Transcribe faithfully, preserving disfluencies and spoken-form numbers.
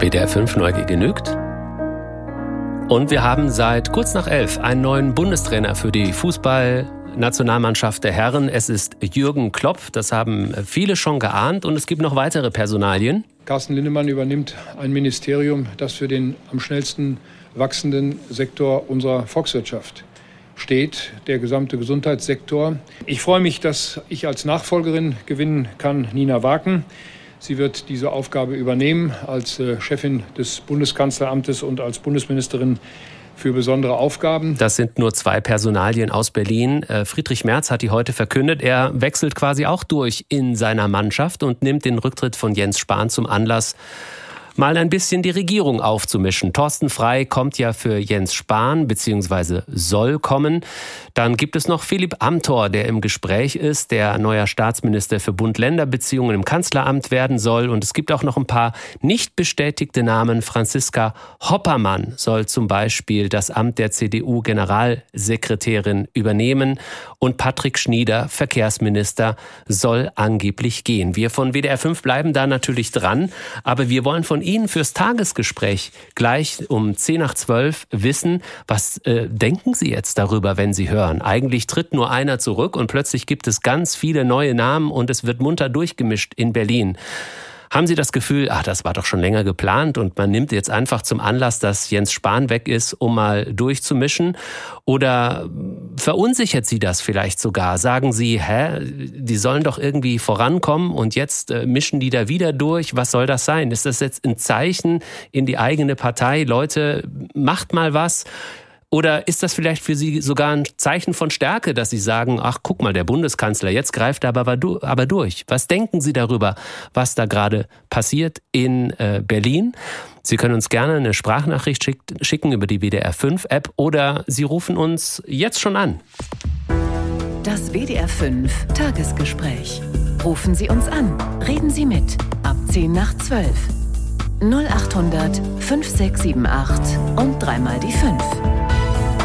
W D R fünf Neugier genügt. Und wir haben seit kurz nach elf einen neuen Bundestrainer für die Fußballnationalmannschaft der Herren. Es ist Jürgen Klopp. Das haben viele schon geahnt. Und es gibt noch weitere Personalien. Carsten Linnemann übernimmt ein Ministerium, das für den am schnellsten wachsenden Sektor unserer Volkswirtschaft steht, der gesamte Gesundheitssektor. Ich freue mich, dass ich als Nachfolgerin gewinnen kann, Nina Waken. Sie wird diese Aufgabe übernehmen als Chefin des Bundeskanzleramtes und als Bundesministerin für besondere Aufgaben. Das sind nur zwei Personalien aus Berlin. Friedrich Merz hat die heute verkündet. Er wechselt quasi auch durch in seiner Mannschaft und nimmt den Rücktritt von Jens Spahn zum Anlass, mal ein bisschen die Regierung aufzumischen. Thorsten Frey kommt ja für Jens Spahn, beziehungsweise soll kommen. Dann gibt es noch Philipp Amthor, der im Gespräch ist, der neuer Staatsminister für Bund-Länder-Beziehungen im Kanzleramt werden soll. Und es gibt auch noch ein paar nicht bestätigte Namen. Franziska Hoppermann soll zum Beispiel das Amt der C D U-Generalsekretärin übernehmen. Und Patrick Schnieder, Verkehrsminister, soll angeblich gehen. Wir von W D R fünf bleiben da natürlich dran, aber wir wollen von Ihnen fürs Tagesgespräch gleich um zehn nach zwölf wissen, was äh, denken Sie jetzt darüber, wenn Sie hören? Eigentlich tritt nur einer zurück und plötzlich gibt es ganz viele neue Namen und es wird munter durchgemischt in Berlin. Haben Sie das Gefühl, ach, das war doch schon länger geplant und man nimmt jetzt einfach zum Anlass, dass Jens Spahn weg ist, um mal durchzumischen? Oder verunsichert Sie das vielleicht sogar? Sagen Sie, hä, die sollen doch irgendwie vorankommen und jetzt äh, mischen die da wieder durch? Was soll das sein? Ist das jetzt ein Zeichen in die eigene Partei? Leute, macht mal was. Oder ist das vielleicht für Sie sogar ein Zeichen von Stärke, dass Sie sagen, ach, guck mal, der Bundeskanzler, jetzt greift er aber, aber durch. Was denken Sie darüber, was da gerade passiert in äh, Berlin? Sie können uns gerne eine Sprachnachricht schick, schicken über die W D R fünf App oder Sie rufen uns jetzt schon an. Das W D R fünf Tagesgespräch. Rufen Sie uns an. Reden Sie mit. Ab zehn nach zwölf. null acht hundert fünf sechs sieben acht und dreimal die fünf.